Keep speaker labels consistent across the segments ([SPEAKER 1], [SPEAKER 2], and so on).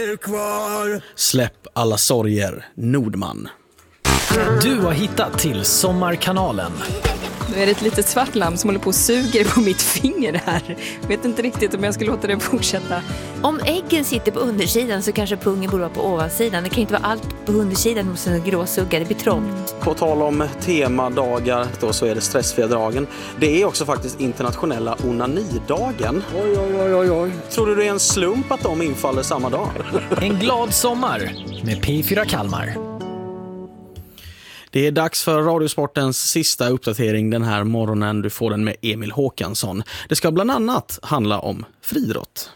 [SPEAKER 1] är kvar.
[SPEAKER 2] Släpp alla sorger, Nordman.
[SPEAKER 3] Du har hittat till Sommarkanalen.
[SPEAKER 4] Nu är det ett litet svart lamm som håller på och suger på mitt finger här. Vet inte riktigt om jag ska låta det fortsätta.
[SPEAKER 5] Om äggen sitter på undersidan så kanske pungen borde vara på ovansidan. Det kan inte vara allt på undersidan hos en grå sugga, det blir trångt.
[SPEAKER 2] På tal om temadagar då, så är det stressfria dagen. Det är också faktiskt internationella onanidagen. Oj. Tror du det är en slump att de infaller samma dag?
[SPEAKER 3] En glad sommar med P4 Kalmar.
[SPEAKER 2] Det är dags för Radiosportens sista uppdatering den här morgonen. Du får den med Emil Håkansson. Det ska bland annat handla om friidrott.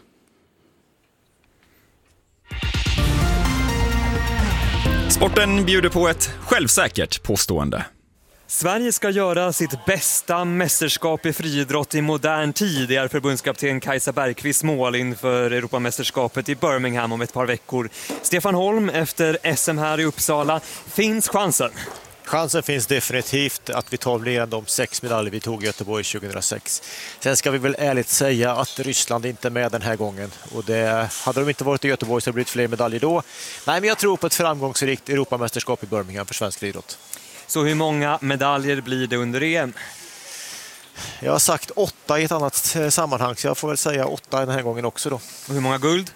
[SPEAKER 6] Sporten bjuder på ett självsäkert påstående.
[SPEAKER 7] Sverige ska göra sitt bästa mästerskap i friidrott i modern tid. Det är förbundskapten Kajsa Bergqvist mål inför Europamästerskapet i Birmingham om ett par veckor. Stefan Holm, efter SM här i Uppsala, finns chansen?
[SPEAKER 8] Chansen finns definitivt att vi tar fler än de 6 medaljer vi tog i Göteborg 2006. Sen ska vi väl ärligt säga att Ryssland inte är med den här gången. Och hade de inte varit i Göteborg så hade det blivit fler medaljer då. Nej, men jag tror på ett framgångsrikt Europamästerskap i Birmingham för svensk idrott.
[SPEAKER 7] Så hur många medaljer blir det under EM?
[SPEAKER 8] Jag har sagt 8 i ett annat sammanhang, så jag får väl säga 8 den här gången också då.
[SPEAKER 7] Och hur många guld?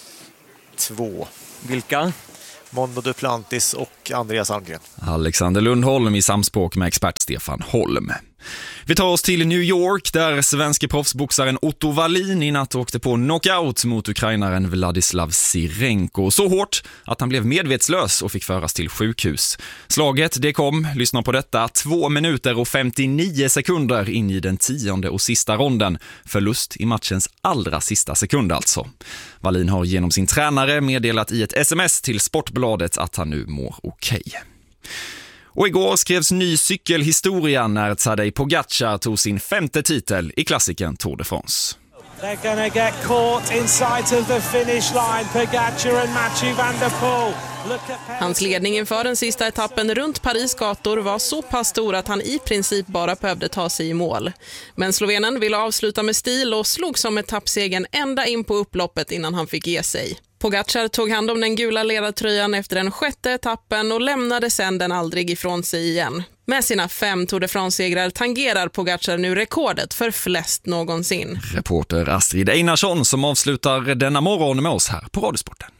[SPEAKER 8] 2.
[SPEAKER 7] Vilka?
[SPEAKER 8] Mondo Duplantis och Andreas Almgren.
[SPEAKER 6] Alexander Lundholm i samspråk med expert Stefan Holm. Vi tar oss till New York där svenske proffsboxaren Otto Wallin i natt åkte på knockout mot ukrainaren Vladislav Sirenko. Så hårt att han blev medvetslös och fick föras till sjukhus. Slaget det kom, lyssna på detta, 2 minuter och 59 sekunder in i den 10:e och sista ronden. Förlust i matchens allra sista sekund alltså. Wallin har genom sin tränare meddelat i ett sms till Sportbladet att han nu mår okej. Och igår skrevs ny cykelhistoria när Tadej Pogacar tog sin 5:e titel i klassikern Tour de France.
[SPEAKER 9] They're gonna get caught in sight of the finish line, Pogacar and Mathieu van der Poel.
[SPEAKER 10] Hans ledning inför den sista etappen runt Paris gator var så pass stor att han i princip bara behövde ta sig i mål. Men slovenen ville avsluta med stil och slog som etappsegen ända in på upploppet innan han fick ge sig. Pogacar tog hand om den gula ledartröjan efter den 6:e etappen och lämnade sedan den aldrig ifrån sig igen. Med sina 5 Tour de France-segrar tangerar Pogacar nu rekordet för flest någonsin.
[SPEAKER 6] Reporter Astrid Einarsson som avslutar denna morgon med oss här på Radiosporten.